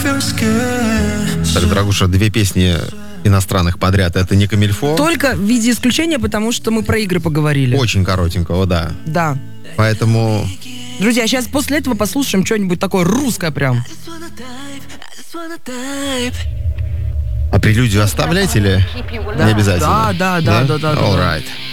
Так, дорогуша, 2 песни иностранных подряд. Это не камильфо? Только в виде исключения, потому что мы про игры поговорили. Очень коротенького, да. Да. Поэтому... Друзья, сейчас после этого послушаем что-нибудь такое русское прям. А прелюдию оставлять или не обязательно? Да. All right.